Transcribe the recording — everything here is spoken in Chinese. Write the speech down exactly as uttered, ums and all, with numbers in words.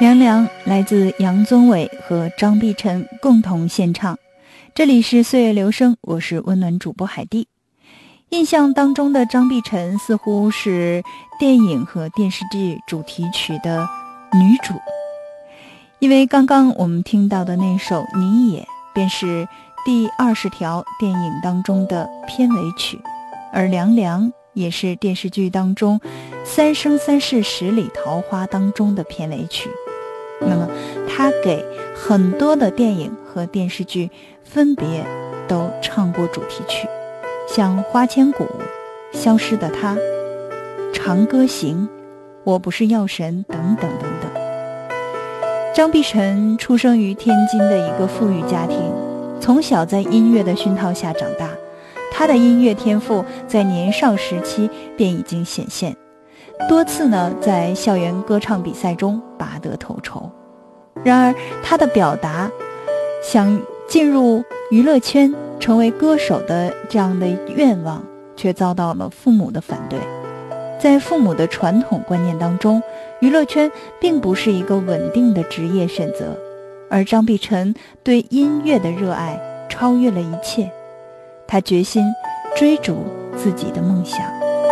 凉凉来自杨宗纬和张碧晨共同献唱。这里是岁月流声，我是温暖主播海蒂。印象当中的张碧晨似乎是电影和电视剧主题曲的女主，因为刚刚我们听到的那首《你也》便是第二十条电影当中的片尾曲，而凉凉也是电视剧当中《三生三世十里桃花》当中的片尾曲。那么他给很多的电影和电视剧分别都唱过主题曲，像《花千骨》、《消失的她》、《长歌行》、《我不是药神》等等等等。张碧晨出生于天津的一个富裕家庭，从小在音乐的熏陶下长大，他的音乐天赋在年少时期便已经显现，多次呢在校园歌唱比赛中拔得头筹。然而他的表达，想进入娱乐圈成为歌手的这样的愿望，却遭到了父母的反对。在父母的传统观念当中，娱乐圈并不是一个稳定的职业选择，而张碧晨对音乐的热爱超越了一切，他决心追逐自己的梦想。